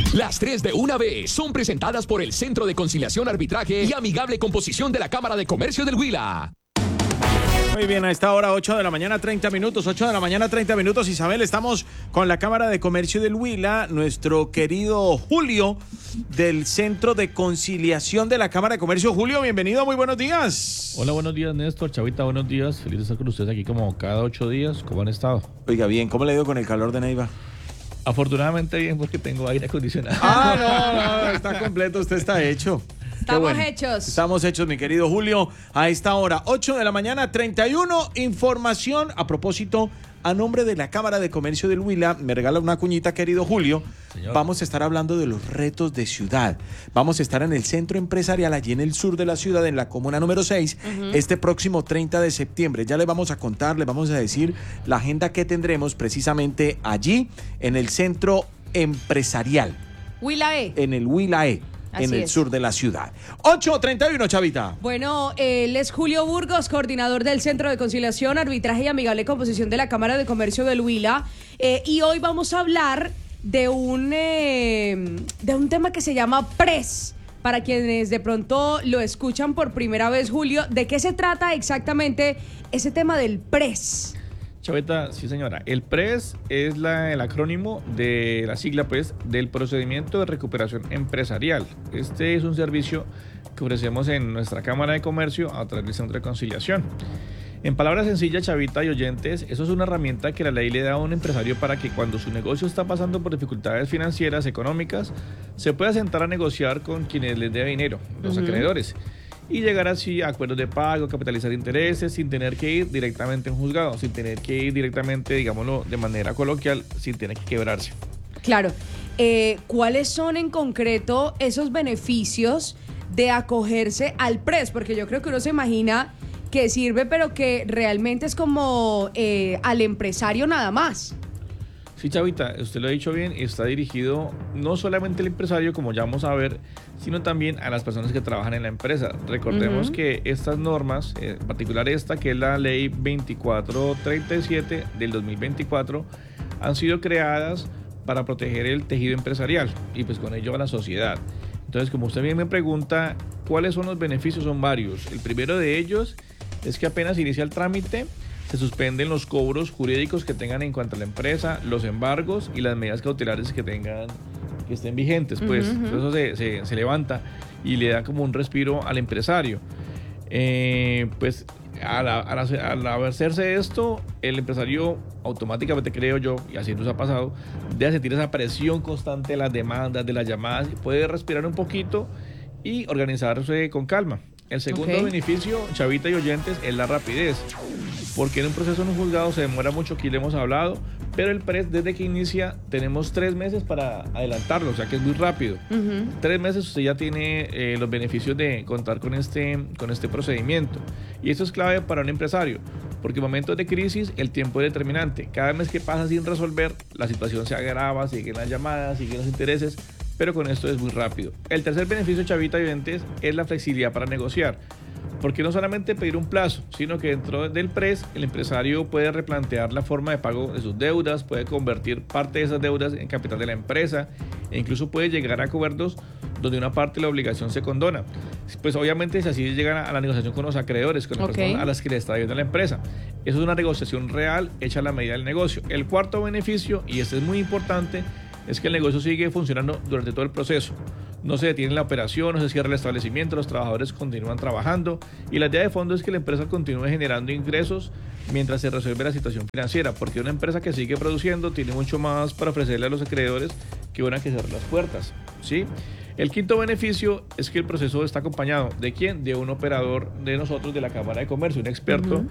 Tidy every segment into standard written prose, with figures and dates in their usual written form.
Las 3 de una vez son presentadas por el Centro de Conciliación, Arbitraje y Amigable Composición de la Cámara de Comercio del Huila. Muy bien, a esta hora, 8 de la mañana, 30 minutos. 8 de la mañana, 30 minutos. Isabel, estamos con la Cámara de Comercio del Huila, nuestro querido Julio del Centro de Conciliación de la Cámara de Comercio. Julio, bienvenido, muy buenos días. Hola, buenos días, Néstor. Chavita, buenos días. Feliz de estar con ustedes aquí como cada 8 días. ¿Cómo han estado? Oiga, bien, ¿cómo le ha ido con el calor de Neiva? Afortunadamente bien, porque tengo aire acondicionado. No, está completo, usted está hecho. Estamos hechos. Estamos hechos, mi querido Julio. A esta hora, 8 de la mañana, 31, información a propósito, a nombre de la Cámara de Comercio del Huila. Me regala una cuñita, querido Julio. Señor. Vamos a estar hablando de los retos de ciudad. Vamos a estar en el centro empresarial, allí en el sur de la ciudad, en la comuna número 6, este próximo 30 de septiembre. Ya le vamos a contar, le vamos a decir la agenda que tendremos precisamente allí, en el centro empresarial. Huila E. En el Huila E. Así En el es. sur de la ciudad. 8:31, Chavita. Bueno, él es Julio Burgos, coordinador del Centro de Conciliación, Arbitraje y Amigable Composición de la Cámara de Comercio del Huila. Y hoy vamos a hablar de un tema que se llama PRES. Para quienes de pronto lo escuchan por primera vez, Julio, ¿de qué se trata exactamente ese tema del PRES? Chavita, sí señora. El PRES es el acrónimo de la sigla, pues, del Procedimiento de Recuperación Empresarial. Este es un servicio que ofrecemos en nuestra Cámara de Comercio a través del Centro de Conciliación. En palabras sencillas, Chavita y oyentes, eso es una herramienta que la ley le da a un empresario para que cuando su negocio está pasando por dificultades financieras, económicas, se pueda sentar a negociar con quienes les debe dinero, los acreedores, y llegar así a acuerdos de pago, capitalizar intereses, sin tener que ir directamente a un juzgado, sin tener que ir directamente, digámoslo de manera coloquial, sin tener que quebrarse. Claro. ¿Cuáles son en concreto esos beneficios de acogerse al PRES? Porque yo creo que uno se imagina que sirve, pero que realmente es como al empresario nada más. Sí, Chavita, usted lo ha dicho bien, está dirigido no solamente al empresario, como ya vamos a ver, sino también a las personas que trabajan en la empresa. Recordemos que estas normas, en particular esta, que es la ley 2437 del 2024, han sido creadas para proteger el tejido empresarial y pues con ello a la sociedad. Entonces, como usted bien me pregunta, ¿cuáles son los beneficios? Son varios. El primero de ellos es que apenas inicia el trámite, se suspenden los cobros jurídicos que tengan en cuanto a la empresa, los embargos y las medidas cautelares que estén vigentes. Pues eso se levanta y le da como un respiro al empresario. Pues al hacerse esto, el empresario automáticamente, creo yo, y así nos ha pasado, debe sentir esa presión constante de las demandas, de las llamadas, puede respirar un poquito y organizarse con calma. El segundo beneficio, Chavita y oyentes, es la rapidez, porque en un proceso en un juzgado se demora mucho, aquí le hemos hablado, pero el PRES desde que inicia tenemos 3 meses para adelantarlo, o sea que es muy rápido. 3 meses usted ya tiene los beneficios de contar con este procedimiento, y esto es clave para un empresario, porque en momentos de crisis el tiempo es determinante. Cada mes que pasa sin resolver, la situación se agrava, siguen las llamadas, siguen los intereses, pero con esto es muy rápido. El tercer beneficio, Chavita y oyentes, es la flexibilidad para negociar, porque no solamente pedir un plazo, sino que dentro del PRES el empresario puede replantear la forma de pago de sus deudas, puede convertir parte de esas deudas en capital de la empresa e incluso puede llegar a acuerdos donde una parte de la obligación se condona. Pues obviamente si así llegan a la negociación con los acreedores, con las personas a las que le está debiendo la empresa. Eso es una negociación real hecha a la medida del negocio. El cuarto beneficio, y este es muy importante, es que el negocio sigue funcionando durante todo el proceso. No se detiene la operación, no se cierra el establecimiento, los trabajadores continúan trabajando y la idea de fondo es que la empresa continúe generando ingresos mientras se resuelve la situación financiera, porque una empresa que sigue produciendo tiene mucho más para ofrecerle a los acreedores que una que cerrar las puertas, ¿sí? El quinto beneficio es que el proceso está acompañado ¿de quién? De un operador de nosotros, de la Cámara de Comercio, un experto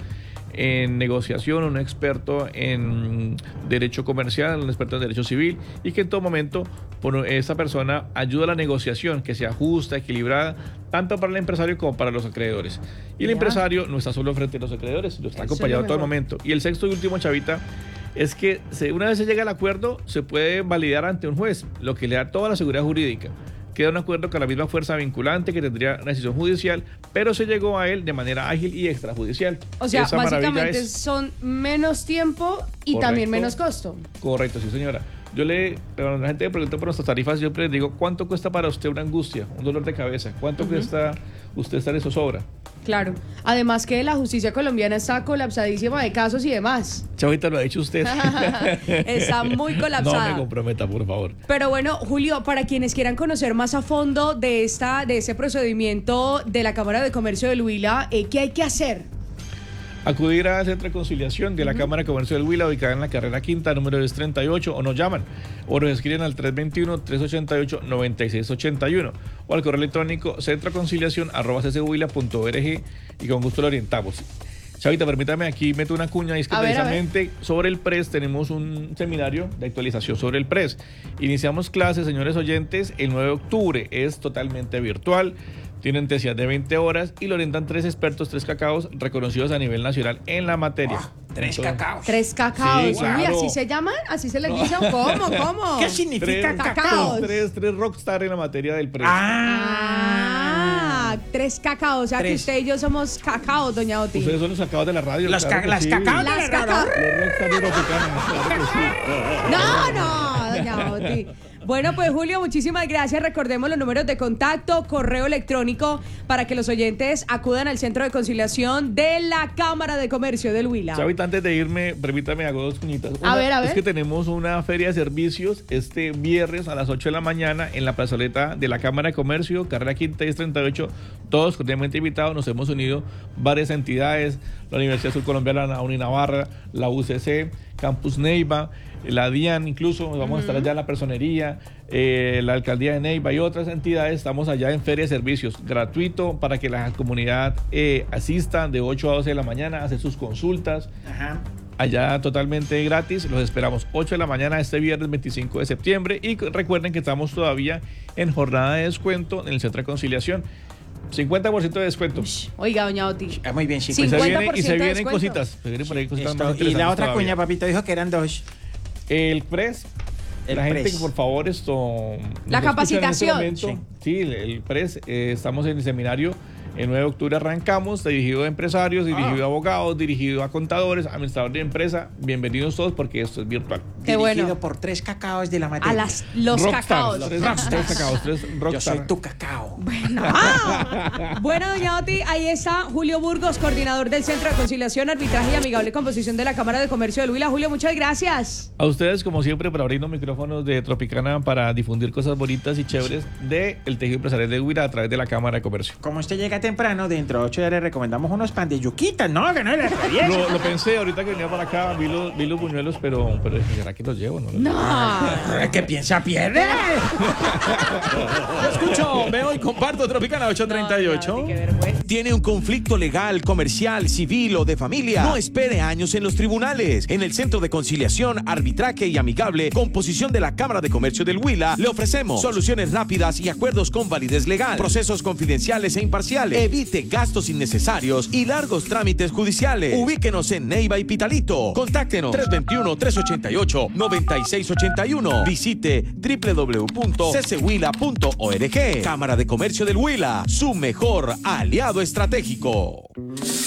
en negociación, un experto en derecho comercial, un experto en derecho civil, y que en todo momento esta persona ayuda a la negociación, que sea justa, equilibrada, tanto para el empresario como para los acreedores. Y el empresario no está solo frente a los acreedores, lo está acompañado todo el momento. Y el sexto y último, Chavita, es que una vez se llega al acuerdo, se puede validar ante un juez, lo que le da toda la seguridad jurídica. Queda un acuerdo con la misma fuerza vinculante que tendría una decisión judicial, pero se llegó a él de manera ágil y extrajudicial. O sea, básicamente son menos tiempo y también menos costo. Correcto, sí señora. Cuando la gente me pregunta por nuestras tarifas, yo siempre les digo, ¿cuánto cuesta para usted una angustia, un dolor de cabeza? ¿Cuánto cuesta usted estar en zozobra? Claro. Además que la justicia colombiana está colapsadísima de casos y demás. Chavita, lo ha dicho usted. Está muy colapsada. No me comprometa, por favor. Pero bueno, Julio, para quienes quieran conocer más a fondo de ese procedimiento de la Cámara de Comercio del Huila, ¿qué hay que hacer? Acudir al Centro de Conciliación de la Cámara de Comercio del Huila, ubicada en la carrera quinta, número 38, o nos llaman, o nos escriben al 321-388-9681, o al correo electrónico centroconciliacion@cchuila.org, y con gusto lo orientamos. Chavita, permítame, aquí meto una cuña, y es que precisamente sobre el PRES tenemos un seminario de actualización sobre el PRES. Iniciamos clases, señores oyentes, el 9 de octubre, es totalmente virtual. Tienen intensidad de 20 horas y lo orientan 3 expertos, 3 cacaos reconocidos a nivel nacional en la materia. 3 cacaos. 3 cacaos. Sí, claro. Uy, ¿así se llaman? ¿Así se les dice? ¿Cómo? ¿Qué significa cacaos? Tres rockstar en la materia del PRES. 3 cacaos. O sea, que usted y yo somos cacaos, doña Oti. Ustedes son los cacaos de la radio. Las claro que las sí. cacaos de Las la radio. cacaos. Los rockstar de Tropicana, claro que sí. No, doña Oti. Bueno, pues Julio, muchísimas gracias. Recordemos los números de contacto, correo electrónico, para que los oyentes acudan al Centro de Conciliación de la Cámara de Comercio del Huila. Chavita, antes de irme, permítame, hago 2 cuñitas. A ver. Es que tenemos una feria de servicios este viernes a las 8 de la mañana en la plazoleta de la Cámara de Comercio, carrera quinta y 38. Todos cordialmente invitados. Nos hemos unido varias entidades, la Universidad Surcolombiana, la Uninavarra, la UCC, Campus Neiva, la DIAN, incluso vamos a estar allá en la personería, la alcaldía de Neiva y otras entidades. Estamos allá en feria de servicios, gratuito para que la comunidad asista de 8 a 12 de la mañana a hacer sus consultas. Ajá. Allá totalmente gratis, los esperamos 8 de la mañana este viernes 25 de septiembre, y recuerden que estamos todavía en jornada de descuento en el Centro de Conciliación. 50% de descuento. Oiga, doña Oti. Muy bien, chicos. 50% Y se de vienen descuento. cositas. Se vienen por ahí cositas más Y la interesantes otra todavía. cuña, papito, dijo que eran 2. El PRES. El La gente PRES. que por favor La nos escucha capacitación. en este momento, sí, el PRES, estamos en el seminario. El 9 de octubre arrancamos, dirigido a empresarios, dirigido a abogados, dirigido a contadores, administradores de empresa. Bienvenidos todos, porque esto es virtual. Qué Dirigido bueno. por 3 cacaos de la materia. A los Rockstars, cacaos. tres cacaos, 3 Yo rockstar. soy tu cacao. Bueno, doña Oti, ahí está Julio Burgos, coordinador del Centro de Conciliación, Arbitraje y Amigable Composición de la Cámara de Comercio del Huila. Julio, muchas gracias. A ustedes, como siempre, por abrirnos micrófonos de Tropicana para difundir cosas bonitas y chéveres del tejido empresarial de Huila a través de la Cámara de Comercio. Como usted llega temprano, dentro de 8 días le recomendamos unos pan de yuquita, ¿no? Que no le Lo pensé ahorita que venía para acá, vi los buñuelos, pero ¿será que los llevo? No. ¿Qué piensa pierde? Yo escucho, veo y comparto Tropicana 838. No, qué vergüenza. ¿Tiene un conflicto legal, comercial, civil o de familia? No espere años en los tribunales. En el Centro de Conciliación, Arbitraje y Amigable Composición de la Cámara de Comercio del Huila, le ofrecemos soluciones rápidas y acuerdos con validez legal, procesos confidenciales e imparciales. Evite gastos innecesarios y largos trámites judiciales. Ubíquenos en Neiva y Pitalito. Contáctenos 321-388-9681. Visite www.cchuila.org. Cámara de Comercio del Huila, su mejor aliado estratégico.